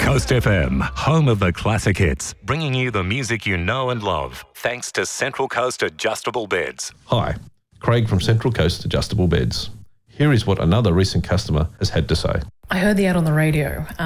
Coast FM, home of the classic hits, bringing you the music you know and love, thanks to Central Coast Adjustable Beds. Hi, Craig from Central Coast Adjustable Beds. Here is what another recent customer has had to say. I heard the ad on the radio.